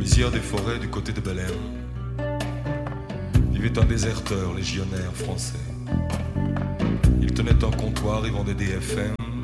lisière des forêts du côté de Bel Air, vivait un déserteur légionnaire français. Il tenait un comptoir et vendait des FM